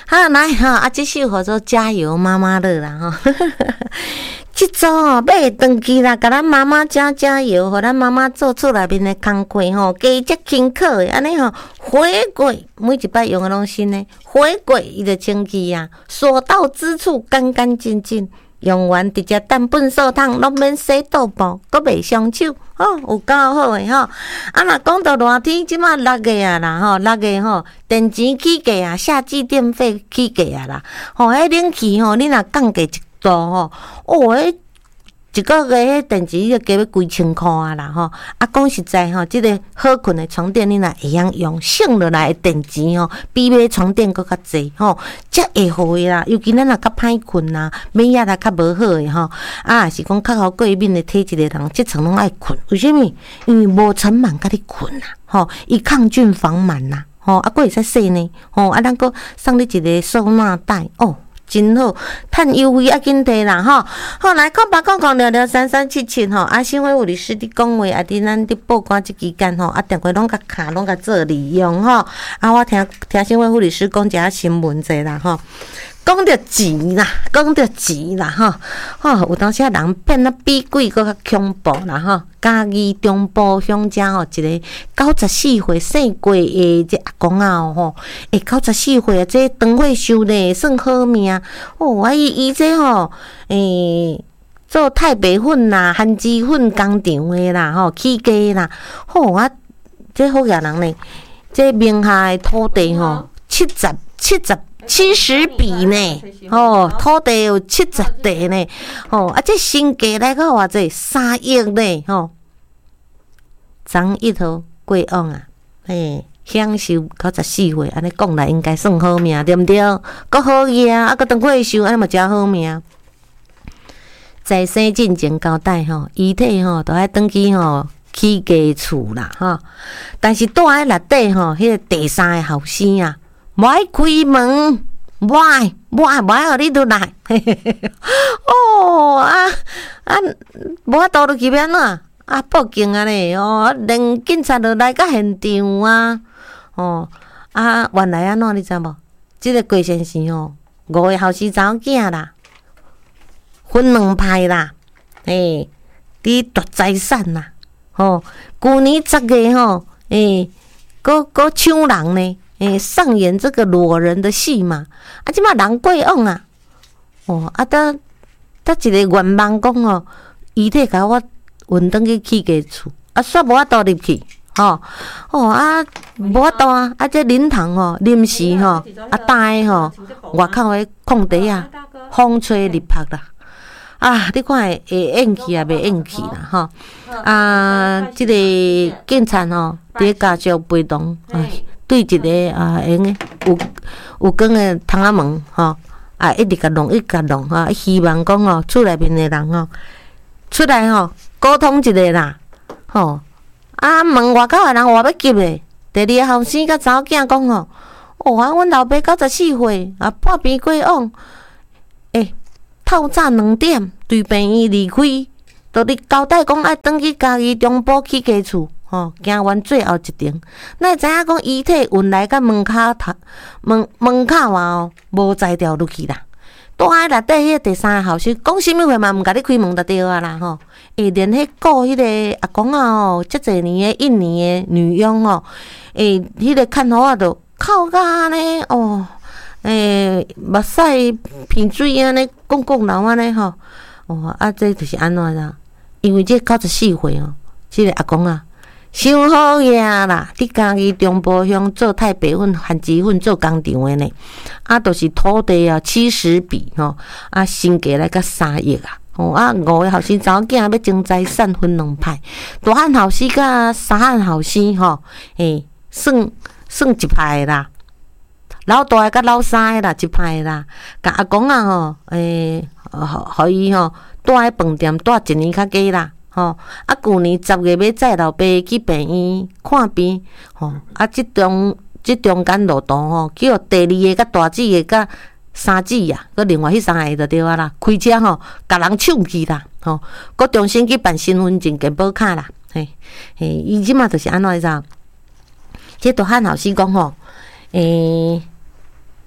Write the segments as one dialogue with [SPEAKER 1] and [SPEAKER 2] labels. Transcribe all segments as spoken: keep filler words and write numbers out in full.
[SPEAKER 1] 好来哈，啊，这首叫做加油妈妈乐啦哈。这组哦，买回去啦，甲咱妈妈加加油，互咱妈妈做厝内面的工课吼，加只轻巧的安尼吼，回归每一摆用的拢新的，回归伊就清气啊，所到之处干干净净。用完直接蛋粪扫桶，拢免洗倒布，阁袂伤手，吼、哦，有够好诶吼。啊，若讲到热天，即马六月啊啦，吼，六月吼，电钱起价啊，夏季电费起价啊啦，吼，迄冷气吼，你若降价一度吼，哦，迄一个月迄电池就加要几千块啊啦吼！啊，讲实在吼，即、這个好困的床垫你若会晓用，省落来的电池吼，比买床垫搁较济吼，才会好诶啦。尤其咱若较歹困啦，免压力较无好诶吼，啊，是讲较好过敏的体质的人，即层拢爱困。为什么？因为无尘螨甲你困啦，吼，伊抗菌防螨啦，吼，啊，搁会使洗呢，吼，啊，咱搁送你一个收纳袋哦。真好，趁优惠啊，紧摕啦吼！好来，空白空空聊聊三三七七吼，啊，新辉物理师伫讲话，啊，伫咱伫报关即期间吼，啊，电话拢甲卡拢甲做利用吼，啊，我听听新辉物理师讲一下新闻者啦吼。讲到钱啦，讲到钱啦，吼，吼有当时啊人变啊比鬼搁较恐怖啦，吼。嘉义中部乡遮吼，一个九十四岁姓郭的这阿公啊吼，诶，九十四岁啊，这长岁寿呢算好命哦。啊，伊伊这吼，诶，做太白粉啦、番薯粉工厂的啦，吼，起家啦，吼啊，这好野人呢，这名下的土地吼，七十七十。七十笔呢，哦，土地有七十地呢，哦，啊，这身价来个偌济三亿呢，吼，张一头过往啊，嘿，享受九十四岁，安尼讲来应该算好命，对毋对？搁好嘢啊，啊，搁当退休，安尼嘛真好命。在生进前交代吼，遗体吼都爱登去吼起家厝啦，吼，但是住喺内底吼，迄个第三个后生啊。无爱开门，无爱，无爱，无爱，互你入来。哦啊啊，无法度落去要安怎？啊，报警啊咧！哦，连警察都来到现场啊！哦啊，原来安怎你知无？即、這个郭先生哦，五个后生查某囝啦，分两派啦，诶，伫夺财产啦，吼，旧年十月吼，诶，搁搁抢人呢。诶、欸，上演这个裸人的戏嘛？啊，即马人过往啊，哦，啊，得得一个愿望讲哦，遗体甲我运转去起家厝，啊，煞无法度入去，吼，哦啊，无法度啊，啊，这灵堂吼，临时吼，啊，搭个吼，外口的空地啊，风吹日晒啦，啊，你看会会演去啊，袂演去啦，吼，啊，即、這个警察吼，伫家属陪同，哎。对一个啊，用诶有有光诶窗仔门吼，啊一直甲弄，一直甲弄吼，希望讲吼厝内面诶人吼出来吼沟通一下啦，吼啊门外口诶人话要急诶，第二个后生甲查某囝讲吼，哦啊，阮老爸九十四岁啊，半边过往，诶，透早两点对病院离开，都伫交代讲爱转去家己中部起家厝。吼，行完最后一程，咱知影讲遗体运来到门口头，门门口啊哦，无才调入去啦。住喺内底迄个第三个后生，讲啥物话嘛，毋甲你开门就对啊啦吼。诶，连迄顾迄个阿公啊吼，遮侪年诶印尼诶女佣哦，诶，迄个看护啊都哭甲安尼哦，诶，目屎鼻水安尼，讲讲流安尼吼。哦，啊，这就是安怎啦？因为这九十四岁哦，即、這個阿公啊。伤好嘢啦！伫家己中部乡做太白粉、番薯粉做工厂诶呢，啊，都、就是土地啊七十笔吼，啊，身价来到三亿啊！哦，啊，五个后生查某囝要争财产分两派，大汉后生甲三汉后生吼，诶，算算一派啦。老大个甲老三个啦，一派啦。甲阿公啊吼，诶，互互伊吼住喺饭店住一年较加啦。吼，啊，旧年十月要载老爸去病院看病，吼，啊，即中即中间路途吼，叫第二个甲大姊个甲三姊啊，佮另外迄三个就对啊啦，开车吼，甲人抢去啦，吼，佮重新去办身份证、健保卡啦，嘿，嘿，伊即马就是安怎知？即大汉老师讲吼，诶、欸，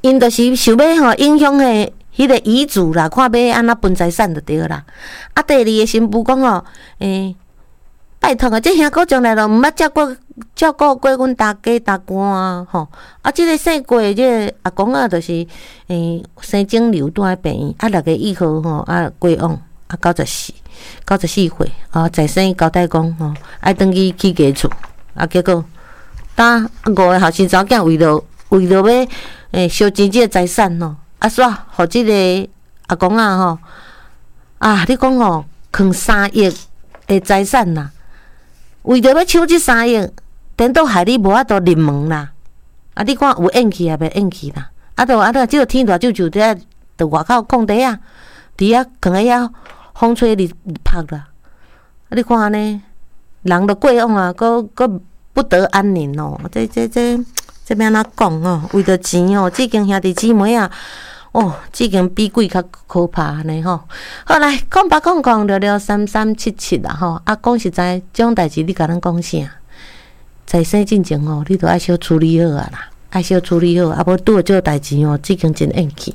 [SPEAKER 1] 因就是想要吼影响诶迄个遗嘱啦，看要安怎分财产就对啦。啊，第二个新妇讲吼，诶、欸，拜托啊，这兄哥将来都毋捌照顾照顾过阮大家大官啊，吼。啊，即、這个姓郭诶，即个阿公啊，就是诶、欸、生肿瘤住喺病院，啊，六月一號吼，啊过往啊九十四九十四歲啊，在生交代講吼，愛轉去起家厝，啊結果呾五個後生查某囝為了為了要誒收錢即個財產吼，啊煞互即個阿公啊吼，啊你講吼，囥三億誒財產啦，為着要搶即三億，顛倒害你無法度入門啦，啊你看有演去也袂演去啦，啊著啊著即個天大舅舅佇佇外口空地啊，佇遐囥喺遐風吹日曬啦，啊你看安尼，人著過往啊，閣閣不得安寧哦，這這這這要安怎講哦？為着錢哦，這間兄弟姊妹啊，哦，這間比鬼較可怕安尼吼。好來，講吧講講聊聊三三七七啦吼。啊，講實在，這種代志你甲咱講啥？在生進前吼，你著愛小處理好啊啦，愛小處理好，啊無拄着這個代志吼，這間真硬氣。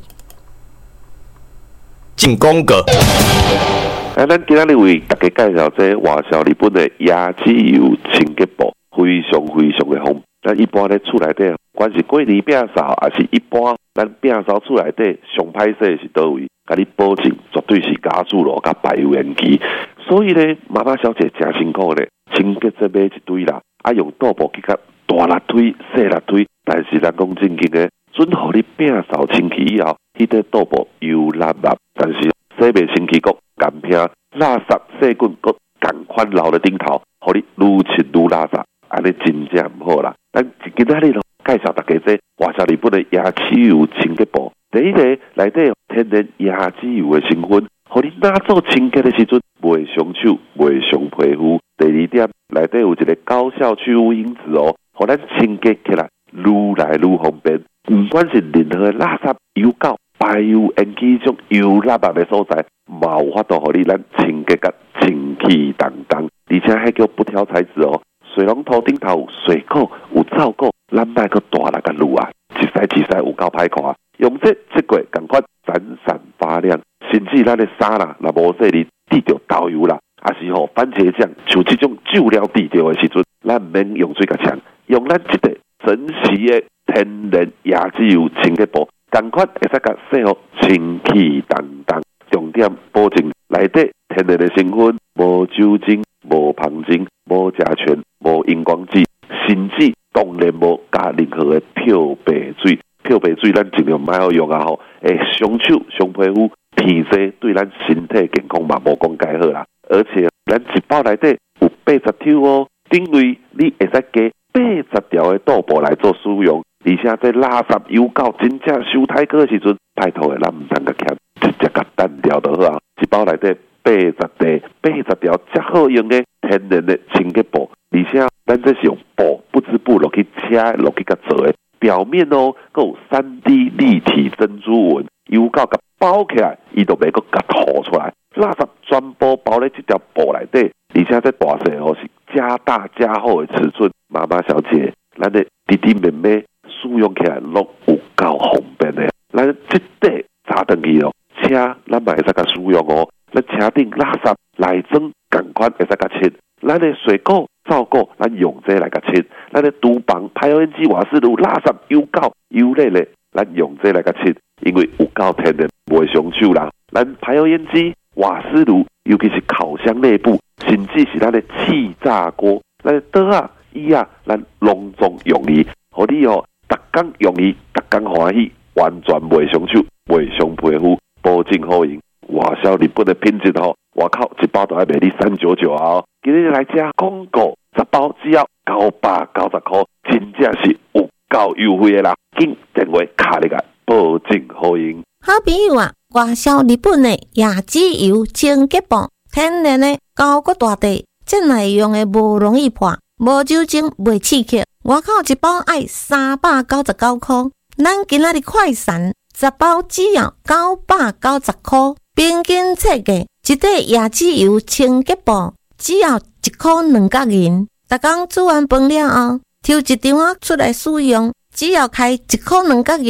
[SPEAKER 2] 進廣告。
[SPEAKER 3] 啊，咱今仔日為大家介紹這華僑日本的椰子油清潔布，非常非常的方便。咱一般咧厝內底，不管是過年餅掃，還是一般咱餅掃厝內底上歹勢是倒位，甲你保證絕對是加速咯，甲排油煙機。所以咧，媽媽小姐真辛苦咧，清潔這買一堆啦，啊用倒布去甲大力推、細力推，但是咱講正經嘅，準互你餅掃清氣以後，迄個倒布油蠟蠟，但是洗袂清氣國干拼，垃圾細菌國共款留咧頂頭，互你愈清愈垃圾。安尼真正唔好啦！咱今仔日咯介紹大家這華僑日本的椰子油清潔布。第一個內底天然椰子油的成分，互你哪做清潔的時陣袂傷手、袂傷皮膚。第二點內底有一個高效去污因子哦，互咱清潔起來愈來愈方便。唔管是任何垃圾、油垢、排油煙機種油垃圾的所在，嘛有法度互你咱清潔甲清氣當當，而且還叫不挑材質哦。水龍頭頂頭有水垢有皂垢，咱莫閣大力甲擼啊，一洗一洗有夠歹看。用這七月共款閃閃發亮，甚至咱的衫啦，若無說你滴着豆油啦，也是吼番茄醬，像這種醬料滴着的時陣，咱唔免用水甲嗆，用咱這個神奇的天然椰子油清潔布，共款會使甲洗好清氣當當。重點保證內底天然的成分，無酒精、無香精、無甲醛、無熒光劑，甚至當然無加任何的漂白水。漂白水咱盡量唔好用啊吼，會傷手、傷皮膚，皮質對咱身體健康嘛無講介好啦。而且咱一包內底有八十條哦，等於你會使加八十條的倒布來做使用。而且這垃圾油垢真正收太過的時陣，拜託的咱唔通個欠，直接甲單掉就好啊。一包內底八十塊、八十條，較好用的天然的清潔布，而且咱這是用布不織布落去車落去甲做的，表面哦，還有三 D 立體珍珠紋，油垢甲包起來，伊就袂閣甲吐出來，垃圾全部包在這條布內底，而且這大細哦是加大加厚的尺寸，媽媽小姐，咱的弟弟妹妹使用起來攏有夠方便的，咱這塊插登去哦，車咱嘛會使甲使用哦。咱車頂垃圾內裝共款會使甲清，咱的水垢、皂垢，咱用這來甲清；咱的廚房、排油煙機、瓦斯爐、垃圾、油垢、油類咧，咱用這來甲清，因為有夠天然，袂傷手啦。咱排油煙機、瓦斯爐，尤其是烤箱內部，甚至是咱的氣炸鍋，咱的桌啊、椅啊，咱攏總用伊，互你哦，逐工用伊，逐工歡喜，完全袂傷手，袂傷皮膚，保證好用。華僑日本的品質吼，外口一包都要賣你三九九啊！今日來吃廣告，十包只要九百九十塊，真正是有夠優惠的啦！緊電話卡你個，保證好用。
[SPEAKER 1] 好朋友啊，華僑日本的椰子油清潔布，天然的高骨大地，真耐用的無容易破，無酒精，袂刺激。外口一包要三百九十九塊，咱今仔日快閃，十包只要九百九十塊。平均測價，一塊椰子油清潔布只要一塊兩角銀。逐工煮完飯了後，抽一張仔出來使用，只要開一塊兩角銀。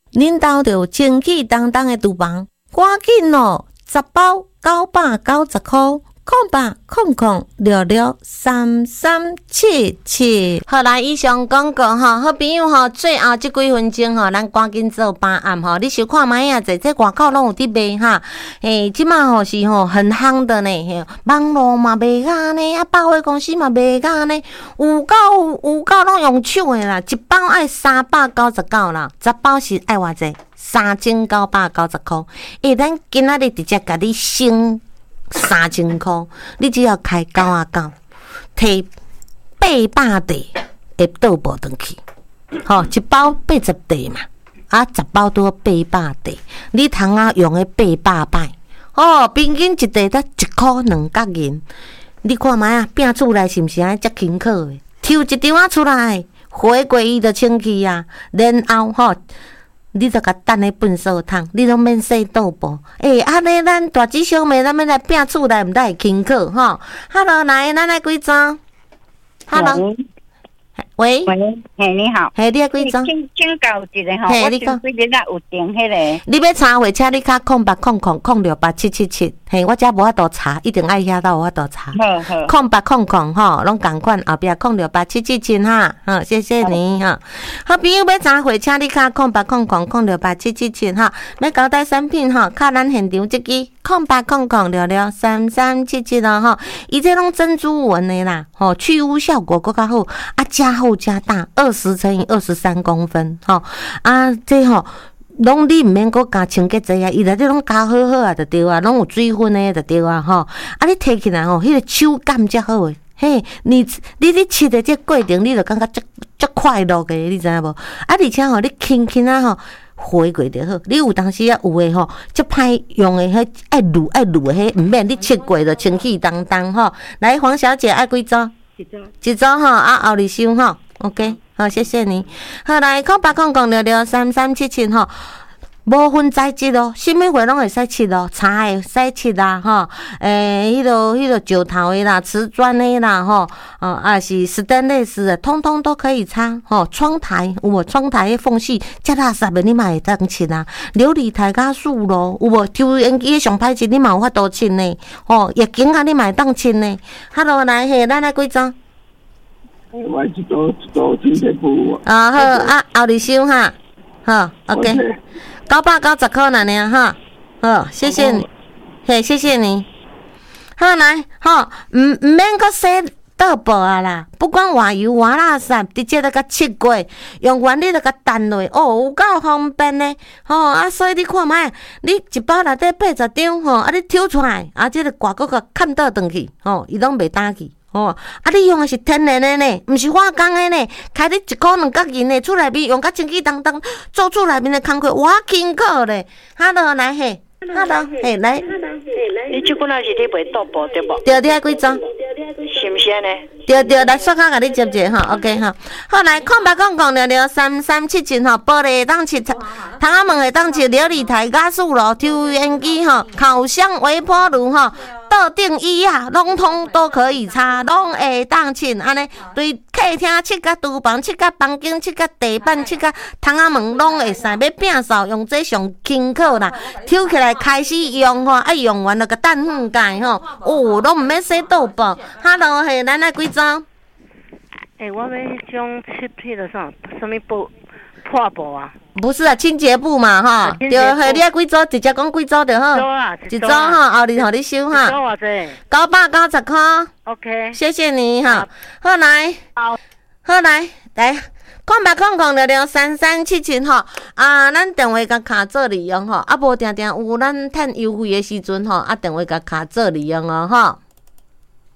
[SPEAKER 1] 恁兜着有清气当当的厨房，赶紧哦，十包九百九十箍。空八空空六六三三七七，好来，以上广告吼，好朋友吼，最后这几分钟吼，咱赶紧做八案吼，你想看卖啊？在这外口拢有伫卖哈，诶，即马吼是吼很夯的呢，网络嘛卖假呢，啊，百货公司嘛卖假呢，有够有够拢用抢的啦，一包爱三百九十九啦，十包是爱偌济？三千九百九十箍，诶，咱今仔日直接甲你升。三千块，你只要开九啊九，摕八百地会倒无转去，吼、哦，一包八十地嘛，啊，十包拄八百地，你通啊用诶八百摆，哦，平均一地得一箍两角银，你看卖啊，拼厝内是毋是安遮轻巧诶？抽一张啊出来，回过伊就清气啊，然后吼。你著甲等咧粪扫桶，你拢免洗倒布。诶、欸，安尼咱大姊小妹，咱要来拼厝内，毋得会轻巧吼。Hello， 来，咱来几张 ？Hello， 喂，
[SPEAKER 2] 喂，嘿，你好，
[SPEAKER 1] 嘿，你要几张？
[SPEAKER 2] 请请教一下吼，我前几日啊有订迄个。
[SPEAKER 1] 你要查货车，你卡空八空空空六八七七七。嘿，我遮无法度查，一定爱遐到有法度查。
[SPEAKER 2] 好好。
[SPEAKER 1] 空八空空吼，拢共款，后壁空六八七七七哈，好，谢谢你哈。好朋友要查货车，你卡空八空空空六八七七七哈。要交代产品吼，卡咱现场即支空八空空六六三三七七咯吼。伊这拢珍珠纹的啦，吼，去污效果更较好，啊，加厚加大，二十乘以二十三公分，吼，啊，这吼。拢你毋免阁加清洁剂啊，伊内底拢加好好啊，就对啊，拢有水分诶，就对啊，吼。啊，你摕起来吼，迄个手感才好诶。嘿，你你你切的这过程，你就感觉足足快乐诶，你知影无？啊，而且吼，你轻轻啊吼，回过就好。你有当时啊有诶吼，足歹用诶，迄爱卤爱卤诶，迄毋免你切过就清气当当吼。来，黄小姐爱几组？一组。一组吼，啊，后日收吼 ，OK。好，谢谢你。好，来，空八空空六六三三七七吼，无分材质哦，什么货拢会使切哦，茶会使切啦，吼，诶，迄落迄落石头的啦，瓷砖的啦，吼，哦，啊是斯丹类似的，通通都可以擦，吼，窗台有无？窗台的缝隙，遮垃圾的你嘛会当切啊，琉璃台甲树咯，有无？抽烟机上歹切，你嘛有法度切呢，吼，液晶啊你嘛会当切呢。Hello， 来，嘿，咱来几张？
[SPEAKER 4] 我一组一组清洁布
[SPEAKER 1] 啊好啊，后日收哈，好 ，OK， 九百九十块啦呢哈，好，谢谢你，嘿，谢谢你，好来，好，唔唔免搁洗倒布啊啦，不管外油外垃圾，直接来甲切过，用完你就甲弹落，哦，有够方便呢，吼啊，所以你看卖，你一包内底八十张吼，啊你抽出来，啊这个挂搁甲砍倒转去，吼，伊拢袂打去。哦，啊！你用的是天然的呢，毋是化工的呢。开你一箍两角银的，厝内面用甲清气当当，做厝内面的工课，我轻巧咧。Hello， 来嘿 ，Hello， 嘿来。
[SPEAKER 2] 你即阵也是咧卖豆腐对无？
[SPEAKER 1] 对对，几张？
[SPEAKER 2] 是毋是安尼？
[SPEAKER 1] 对对，来刷卡甲你接者吼 ，OK 吼。好来，空八空空六六三三七七吼，玻璃当切，窗仔门会当切，琉璃台加速炉、抽烟机吼、烤箱、微波炉吼。桌顶椅啊，拢通都可以擦，拢会当切安尼，对客厅切甲厨房切甲房间切甲地板切甲窗仔门拢会使。要摒扫用这上轻巧啦，抽起来开始用吼，啊用完了个蛋粉盖吼，哦，拢毋免洗倒布。Hello， 嘿，咱来几张？
[SPEAKER 2] 诶、欸，我要迄种切迄个啥，什么布破布啊？
[SPEAKER 1] 不是啊，清洁布嘛，哈，对，嘿，你爱几组，直接讲几组就好。一组哈，后日互你收哈。
[SPEAKER 2] 多少钱？
[SPEAKER 1] 九百九十块。
[SPEAKER 2] OK，
[SPEAKER 1] 谢谢你哈。好来，好，好来，来，空八空空六六三三七七吼，啊，咱电话甲卡做利用吼，啊，无定定有咱趁优惠的时阵吼，啊，电话甲卡做利用哦，吼。